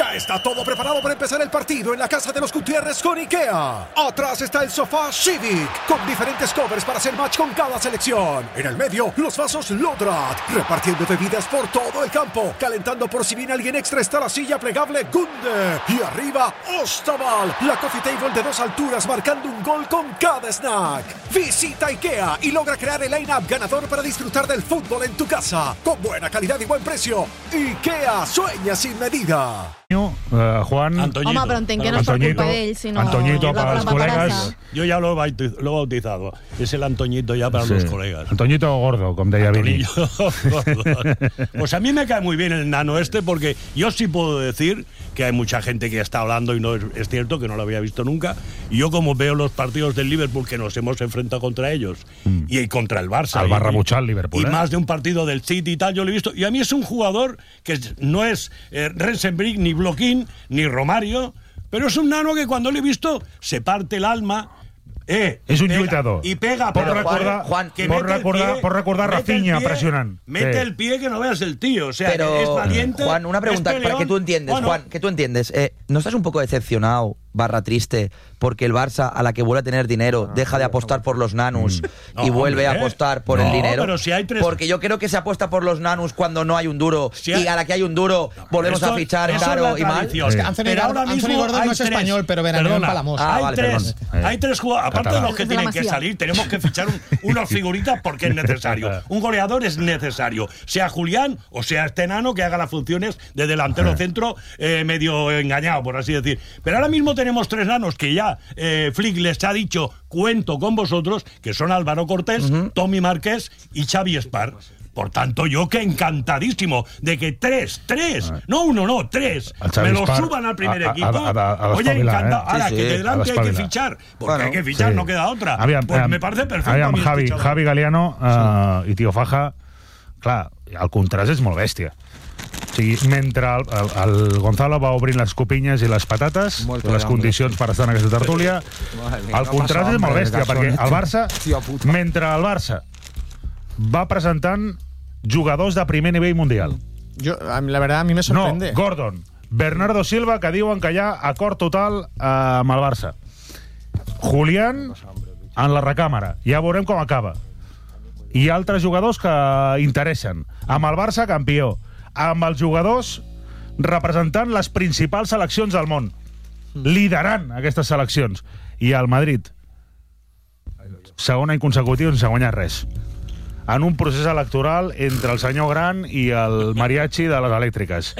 Ya está todo preparado para empezar el partido en la casa de los Gutiérrez con IKEA. Atrás está el sofá Civic, con diferentes covers para hacer match con cada selección. En el medio, los vasos Lodrat, repartiendo bebidas por todo el campo. Calentando por si viene alguien extra está la silla plegable Gunde. Y arriba, Ostaval, la coffee table de 2 alturas marcando un gol con cada snack. Visita IKEA y logra crear el line-up ganador para disfrutar del fútbol en tu casa. Con buena calidad y buen precio. IKEA sueña sin medida. Juan... Antoñito. Home, però entenc que no és per culpa d'ell, sinó... Antoñito para los colegas. Yo ya lo he bautizado. Es el Antoñito ya para los colegas. Antoñito Gordo, como deia Vini. Pues a mí me cae muy bien el nano este, porque yo sí puedo decir que hay mucha gente que está hablando y no es cierto, que no lo había visto nunca. Y yo, como veo los partidos del Liverpool que nos hemos enfrentado contra ellos y contra el Barça. Al Barra Muchal, Liverpool. Y más de un partido del City y tal, yo lo he visto. Y a mí es un jugador que no es Rensenbrink, ni Bloquín, ni Romario, pero es un nano que cuando lo he visto se parte el alma. Es un lluitador. Y pega, por pero recordar, por recordar Rafinha presionant. Mete el pie que no veas el tío. O sea, pero, es valiente. Juan, una pregunta para que tú entiendes. Bueno, Juan, que tú entiendes. ¿No estás un poco decepcionado, triste, porque el Barça, a la que vuelve a tener dinero, deja de apostar por los nanus y vuelve a apostar por el dinero? Pero si hay porque yo creo que se apuesta por los nanus cuando no hay un duro, y a la que hay un duro volvemos a fichar caro y mal. Es que Anthony Gordon no es español, pero verano en Palamos. Hay tres jugadores, aparte de los que tienen que salir, tenemos que fichar unos figuritas porque es necesario. Un goleador es necesario, sea Julián o sea este nano que haga las funciones de delantero centro medio engañado, por así decir. Pero ahora mismo tenemos 3 nanos que ya Flick les ha dicho, cuento con vosotros, que son Álvaro Cortés, Tommy Márquez y Xavi Espar. Por tanto, yo que encantadísimo de que 3, no 1, no 3, me lo suban al primer equipo. Oye, encantado. Ahora, que delante hay que fichar, porque hay que fichar, no queda otra. Pues me parece perfecto. Javi Galeano i Tio Faja, clar, el contrast és molt bèstia. O sigui, mentre el Gonzalo va obrint les copinyes i les patates, les condicions per estar en aquesta tertúlia, el contrast és molt bèstia, perquè el Barça, mentre el Barça va presentant jugadors de primer nivell mundial. La verdad, a mí me sorprende. No, Gordon, Bernardo Silva, que diuen que hi ha acord total amb el Barça. Julián en la recàmera. Ja veurem com acaba. I altres jugadors que interessen. Amb el Barça, campió. Amb els jugadors representant les principals seleccions del món, liderant aquestes seleccions. I el Madrid, segon any consecutiu sense guanyar res, en un procés electoral entre el senyor Gran i el mariachi de les elèctriques,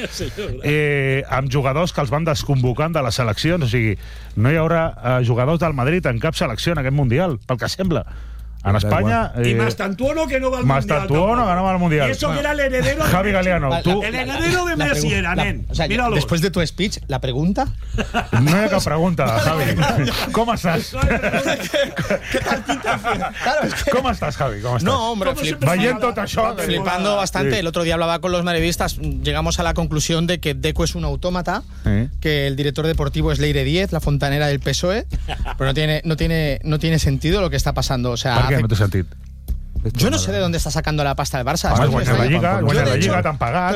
amb jugadors que els van desconvocant de les seleccions. O sigui, no hi haurà jugadors del Madrid en cap selecció en aquest Mundial, pel que sembla. En España... y Mastantuono que no va al Mundial. Mastantuono que no va al Mundial. Y eso que era el heredero de Javi Galeano, tú... El heredero de Messi era, nen. O sea, después de tu speech, la pregunta... No hi ha cap pregunta, Javi. Com estàs? ¿Qué tal pinta? Claro, es que... ¿Cómo estás, Javi? ¿Cómo estás? No, hombre, veient tot això... Flipando bastante. El otro día hablaba con los madridistas. Llegamos a la conclusión de que Deco es un autómata, que el director deportivo es Leire Díez, la fontanera del PSOE, pero no tiene sentido lo que está pasando. O sea, ¿Por qué no te sentit? Yo no sé de dónde está sacando la pasta el Barça. Guanyar la Lliga, t'han pagat.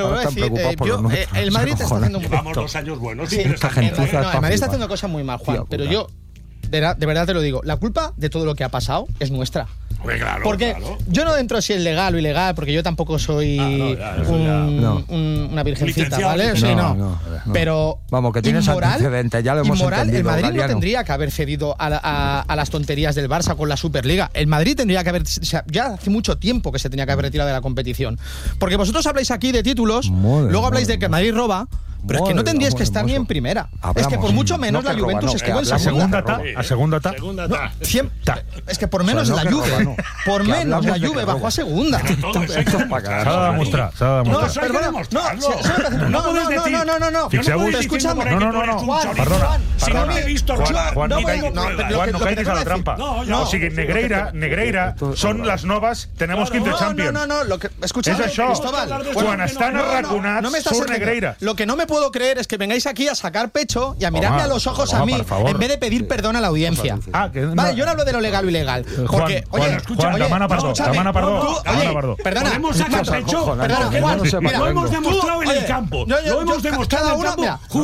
El Madrid está haciendo muy mal. Llevamos 2 años buenos. Sí, el Madrid está haciendo cosas muy mal, Juan. Pero yo, de verdad te lo digo, la culpa de todo lo que ha pasado es nuestra. Claro, porque yo no entro si es legal o ilegal, porque yo tampoco soy una virgencita, ¿vale? Sí, no. Pero vamos, que tienes antecedentes, ya lo hemos entendido. El Madrid Galeano no tendría que haber cedido a las tonterías del Barça con la Superliga. El Madrid tendría que haber... O sea, ya hace mucho tiempo que se tenía que haber retirado de la competición. Porque vosotros habláis aquí de títulos, luego habláis de que el Madrid roba... Pero es que no tendríais que estar ni en primera. Es que por mucho menos la Juventus estuvo en segunda. A segunda ta. Es que por menos la Juve. Por menos la Juve bajó a segunda. S'ha de demostrar. No. Escúchame. No. Perdona. Si no he visto Juan, no caiguis a la trampa. O sigui, Negreira són les noves Tenemos 15 Champions. No. Escúchame, és això. Cristóbal. Quan estan arraconats, surt Negreira. Lo que no me puedo creer es que vengáis aquí a sacar pecho y a mirarme a los ojos a mí en vez de pedir perdón a la audiencia. Vale, yo no hablo de lo legal o ilegal. Porque, Juan, demana perdó. Perdona. Podemos sacar pecho. Perdona, Juan. Lo hemos demostrado en el campo. Lo hemos demostrado en el campo.